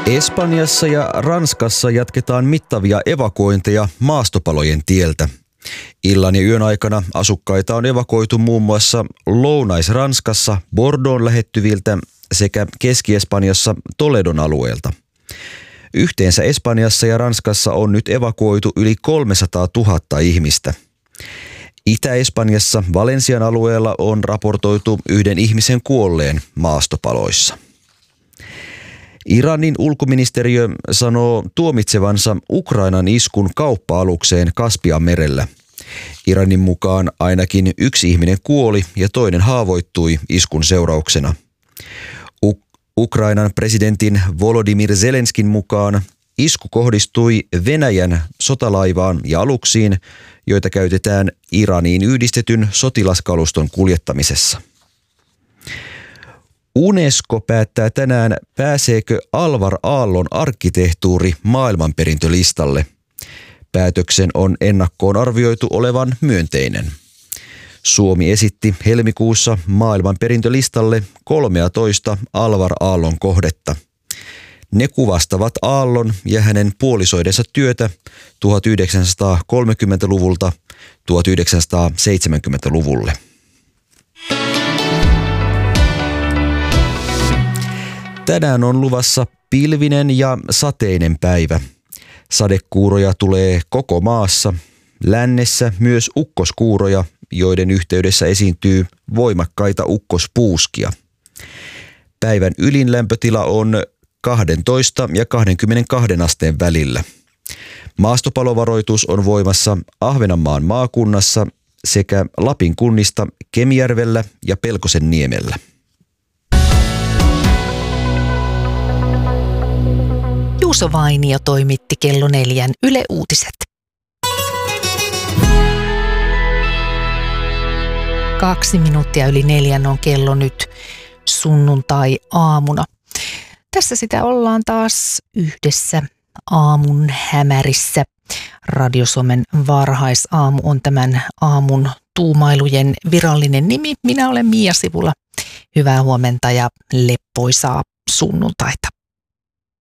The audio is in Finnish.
Espanjassa ja Ranskassa jatketaan mittavia evakuointeja maastopalojen tieltä. Illan ja yön aikana asukkaita on evakuoitu muun muassa Lounais-Ranskassa Bordeaux'n lähettyviltä sekä Keski-Espanjassa Toledon alueelta. Yhteensä Espanjassa ja Ranskassa on nyt evakuoitu yli 300 000 ihmistä. Itä-Espanjassa Valensian alueella on raportoitu yhden ihmisen kuolleen maastopaloissa. Iranin ulkoministeriö sanoo tuomitsevansa Ukrainan iskun kauppa-alukseen Kaspianmerellä. Iranin mukaan ainakin yksi ihminen kuoli ja toinen haavoittui iskun seurauksena. Ukrainan presidentin Volodymyr Zelenskin mukaan isku kohdistui Venäjän sotalaivaan ja aluksiin, joita käytetään Iraniin yhdistetyn sotilaskaluston kuljettamisessa. UNESCO päättää tänään, pääseekö Alvar Aallon arkkitehtuuri maailmanperintölistalle. Päätöksen on ennakkoon arvioitu olevan myönteinen. Suomi esitti helmikuussa maailmanperintölistalle 13 Alvar Aallon kohdetta. Ne kuvastavat Aallon ja hänen puolisoidensa työtä 1930-luvulta 1970-luvulle. Tänään on luvassa pilvinen ja sateinen päivä. Sadekuuroja tulee koko maassa. Lännessä myös ukkoskuuroja, joiden yhteydessä esiintyy voimakkaita ukkospuuskia. Päivän ylin lämpötila on 12 ja 22 asteen välillä. Maastopalovaroitus on voimassa Ahvenanmaan maakunnassa sekä Lapin kunnista Kemijärvellä ja Pelkosenniemellä. Juuso Vainio toimitti kello 4 Yle Uutiset. 2 minuuttia yli 4 on kello nyt sunnuntai-aamuna. Tässä sitä ollaan taas yhdessä aamun hämärissä. Radio Suomen varhaisaamu on tämän aamun tuumailujen virallinen nimi. Minä olen Mia Sivula. Hyvää huomenta ja leppoisaa sunnuntaita.